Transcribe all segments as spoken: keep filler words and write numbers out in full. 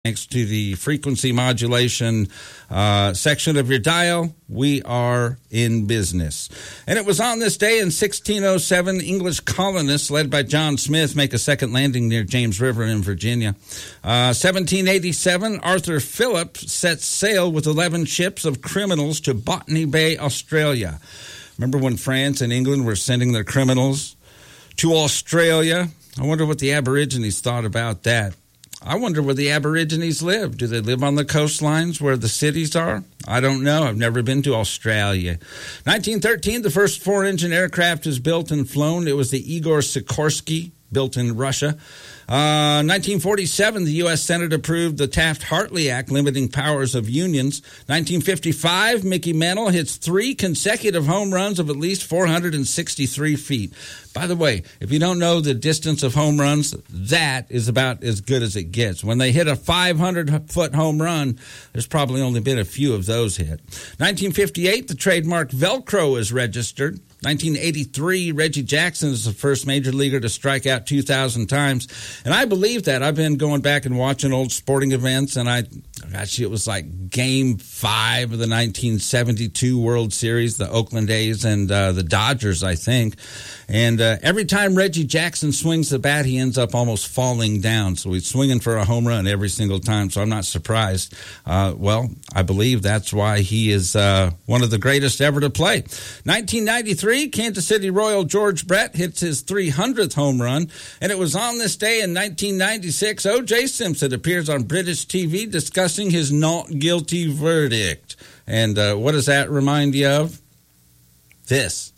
Thanks to the frequency modulation uh, section of your dial, we are in business. And it was on this day in sixteen oh seven, English colonists led by John Smith make a second landing near James River in Virginia. Uh, seventeen eighty-seven, Arthur Phillip sets sail with eleven ships of criminals to Botany Bay, Australia. Remember when France and England were sending their criminals to Australia? I wonder what the Aborigines thought about that. I wonder where the Aborigines live. Do they live on the coastlines where the cities are? I don't know. I've never been to Australia. nineteen thirteen, the first four-engine aircraft was built and flown. It was the Igor Sikorsky, built in Russia. Uh, nineteen forty-seven, the U S Senate approved the Taft-Hartley Act limiting powers of unions. nineteen fifty-five, Mickey Mantle hits three consecutive home runs of at least four hundred sixty-three feet. By the way, if you don't know the distance of home runs, that is about as good as it gets. When they hit a five hundred foot home run, there's probably only been a few of those hit. nineteen fifty-eight, the trademark Velcro is registered. nineteen eighty-three, Reggie Jackson is the first major leaguer to strike out two thousand times. And I believe that. I've been going back and watching old sporting events, and I, actually, it was like game five of the nineteen seventy-two World Series, the Oakland A's and uh, the Dodgers, I think. And uh, every time Reggie Jackson swings the bat, he ends up almost falling down. So he's swinging for a home run every single time, so I'm not surprised. Uh, well, I believe that's why he is uh, one of the greatest ever to play. nineteen ninety-three, Kansas City Royal George Brett hits his three hundredth home run. And it was on this day in nineteen ninety-six, O J Simpson appears on British T V discussing his not guilty verdict. And uh, what does that remind you of? This.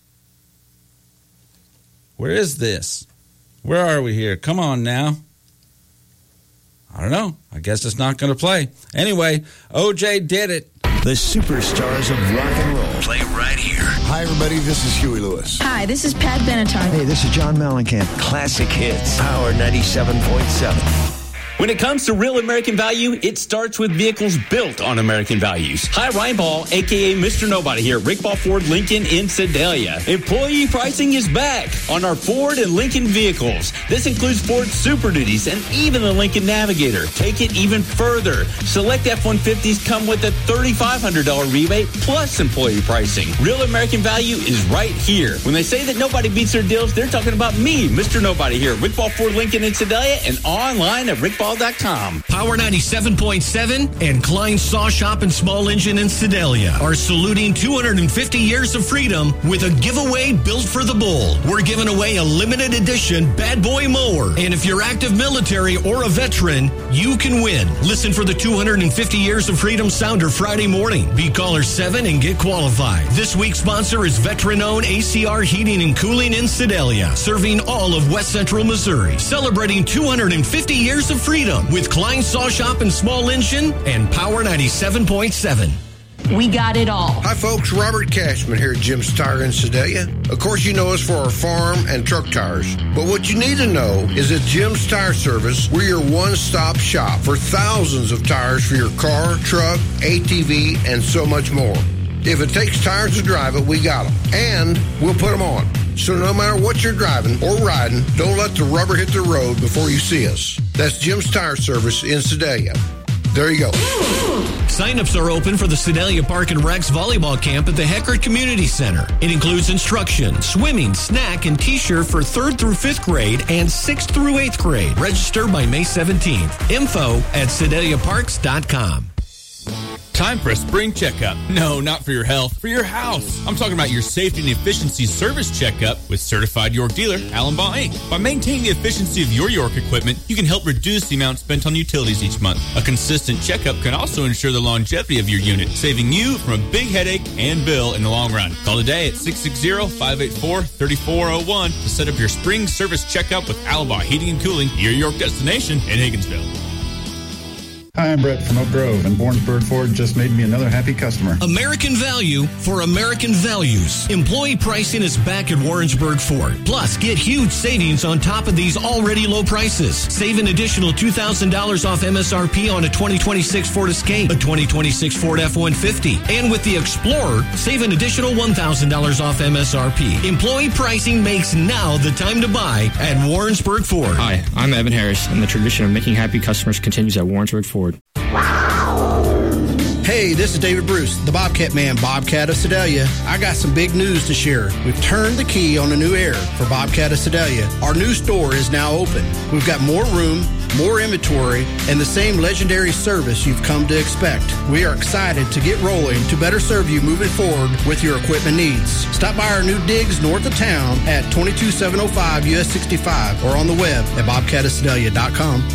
Where is this? Where are we here? Come on now. I don't know. I guess it's not going to play. Anyway, O J did it. The superstars of rock and roll play right here. Hi, everybody. This is Huey Lewis. Hi, this is Pat Benatar. Hey, this is John Mellencamp. Classic hits. Power ninety-seven point seven. When it comes to real American value, it starts with vehicles built on American values. Hi, Ryan Ball, a k a. Mister Nobody here at Rick Ball Ford Lincoln in Sedalia. Employee pricing is back on our Ford and Lincoln vehicles. This includes Ford Super Duties and even the Lincoln Navigator. Take it even further. Select F one fifties come with a three thousand five hundred dollars rebate plus employee pricing. Real American value is right here. When they say that nobody beats their deals, they're talking about me, Mister Nobody here at Rick Ball Ford Lincoln in Sedalia and online at rick ball dot com. Power ninety-seven point seven and Klein Saw Shop and Small Engine in Sedalia are saluting two hundred fifty years of freedom with a giveaway built for the bull. We're giving away a limited edition Bad Boy mower. And if you're active military or a veteran, you can win. Listen for the two hundred fifty years of freedom sounder Friday morning. Be caller seven and get qualified. This week's sponsor is veteran-owned A C R Heating and Cooling in Sedalia, serving all of West Central Missouri, celebrating two hundred fifty years of freedom with Klein Saw Shop and Small Engine and Power ninety-seven point seven. We got it all. Hi, folks. Robert Cashman here at Jim's Tire in Sedalia. Of course, you know us for our farm and truck tires. But what you need to know is that Jim's Tire Service, we're your one-stop shop for thousands of tires for your car, truck, A T V, and so much more. If it takes tires to drive it, we got them. And we'll put them on. So no matter what you're driving or riding, don't let the rubber hit the road before you see us. That's Jim's Tire Service in Sedalia. There you go. Sign-ups are open for the Sedalia Park and Recs volleyball camp at the Heckert Community Center. It includes instruction, swimming, snack, and T-shirt for third through fifth grade and sixth through eighth grade. Register by May seventeenth. Info at sedalia parks dot com. Time for a spring checkup. No, not for your health, for your house. I'm talking about your safety and efficiency service checkup with certified York dealer, Allen Baugh Incorporated. By maintaining the efficiency of your York equipment, you can help reduce the amount spent on utilities each month. A consistent checkup can also ensure the longevity of your unit, saving you from a big headache and bill in the long run. Call today at six six zero, five eight four, three four zero one to set up your spring service checkup with Allen Baugh Heating and Cooling, your York destination in Higginsville. Hi, I'm Brett from Oak Grove, and Warrensburg Ford just made me another happy customer. American value for American values. Employee pricing is back at Warrensburg Ford. Plus, get huge savings on top of these already low prices. Save an additional two thousand dollars off M S R P on a twenty twenty-six Ford Escape, a twenty twenty-six Ford F one fifty. And with the Explorer, save an additional one thousand dollars off M S R P. Employee pricing makes now the time to buy at Warrensburg Ford. Hi, I'm Evan Harris, and the tradition of making happy customers continues at Warrensburg Ford. Hey, this is David Bruce, the Bobcat Man, Bobcat of Sedalia. I got some big news to share. We've turned the key on a new era for Bobcat of Sedalia. Our new store is now open. We've got more room, more inventory, and the same legendary service you've come to expect. We are excited to get rolling to better serve you moving forward with your equipment needs. Stop by our new digs north of town at twenty-two seven oh five U S sixty-five or on the web at bobcat of sedalia dot com.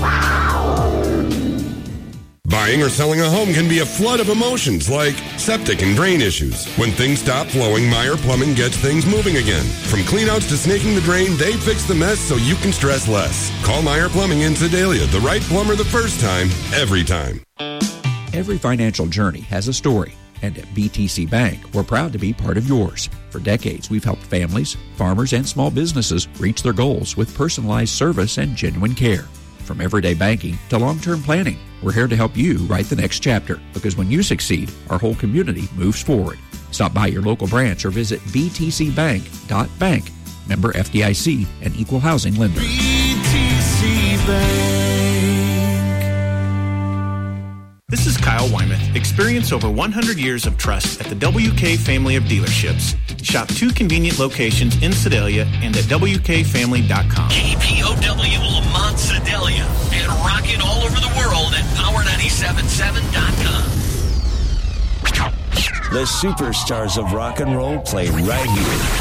Buying or selling a home can be a flood of emotions like septic and drain issues. When things stop flowing, Meyer Plumbing gets things moving again. From cleanouts to snaking the drain, they fix the mess so you can stress less. Call Meyer Plumbing in Sedalia. The right plumber the first time, every time. Every financial journey has a story. And at B T C Bank, we're proud to be part of yours. For decades, we've helped families, farmers, and small businesses reach their goals with personalized service and genuine care. From everyday banking to long-term planning, we're here to help you write the next chapter, because when you succeed, our whole community moves forward. Stop by your local branch or visit b t c bank dot bank. Member F D I C and Equal Housing Lender. B T C Bank. This is Kyle Wyman. Experience over one hundred years of trust at the W K family of dealerships. Shop two convenient locations in Sedalia and at w k family dot com. K P O W Lamont Sedalia and rocking all over the world at power nine seven seven dot com. The superstars of rock and roll play right here.